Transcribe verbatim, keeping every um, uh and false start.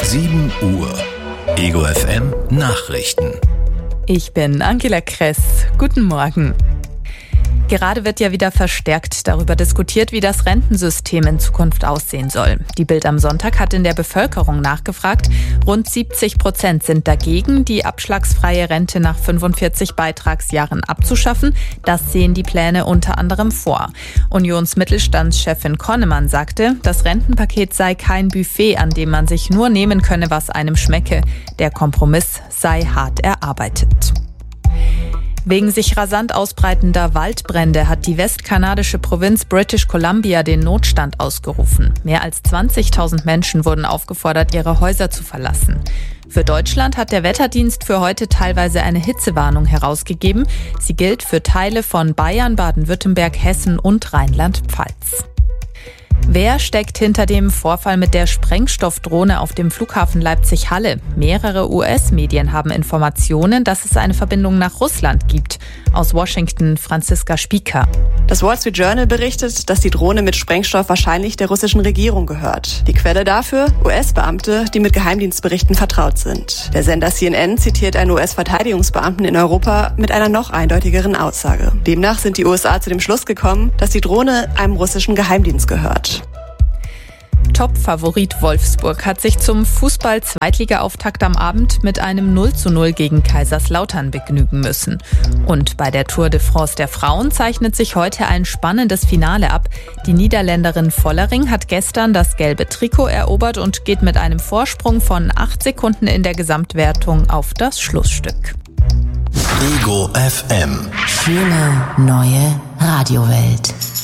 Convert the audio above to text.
sieben Uhr. Ego F M Nachrichten. Ich bin Angela Kress. Guten Morgen. Gerade wird ja wieder verstärkt darüber diskutiert, wie das Rentensystem in Zukunft aussehen soll. Die Bild am Sonntag hat in der Bevölkerung nachgefragt. Rund siebzig Prozent sind dagegen, die abschlagsfreie Rente nach fünfundvierzig Beitragsjahren abzuschaffen. Das sehen die Pläne unter anderem vor. Unionsmittelstandschefin Konnemann sagte, das Rentenpaket sei kein Buffet, an dem man sich nur nehmen könne, was einem schmecke. Der Kompromiss sei hart erarbeitet. Wegen sich rasant ausbreitender Waldbrände hat die westkanadische Provinz British Columbia den Notstand ausgerufen. Mehr als zwanzigtausend Menschen wurden aufgefordert, ihre Häuser zu verlassen. Für Deutschland hat der Wetterdienst für heute teilweise eine Hitzewarnung herausgegeben. Sie gilt für Teile von Bayern, Baden-Württemberg, Hessen und Rheinland-Pfalz. Wer steckt hinter dem Vorfall mit der Sprengstoffdrohne auf dem Flughafen Leipzig-Halle? Mehrere U S-Medien haben Informationen, dass es eine Verbindung nach Russland gibt. Aus Washington Franziska Spieker. Das Wall Street Journal berichtet, dass die Drohne mit Sprengstoff wahrscheinlich der russischen Regierung gehört. Die Quelle dafür? U S-Beamte, die mit Geheimdienstberichten vertraut sind. Der Sender C N N zitiert einen U S-Verteidigungsbeamten in Europa mit einer noch eindeutigeren Aussage. Demnach sind die U S A zu dem Schluss gekommen, dass die Drohne einem russischen Geheimdienst gehört. Top-Favorit Wolfsburg hat sich zum Fußball-Zweitliga-Auftakt am Abend mit einem null zu null gegen Kaiserslautern begnügen müssen. Und bei der Tour de France der Frauen zeichnet sich heute ein spannendes Finale ab. Die Niederländerin Vollering hat gestern das gelbe Trikot erobert und geht mit einem Vorsprung von acht Sekunden in der Gesamtwertung auf das Schlussstück. Ego F M. Schöne neue Radiowelt.